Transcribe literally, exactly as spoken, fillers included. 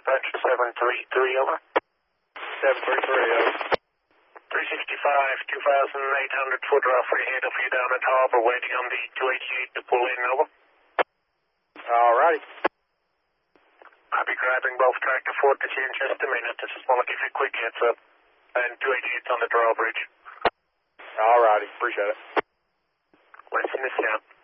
dispatch seven three three, over. seven three three, over. three sixty-five, two thousand eight hundred foot roughly ahead of you down at Harbor, waiting on the two eighty-eight to pull in, over. Alrighty. I'll be grabbing both tractor forties here in just a minute. I just want to give you a quick heads up. And two eighty-eight's on the drawbridge. Alrighty, appreciate it. Listen this down.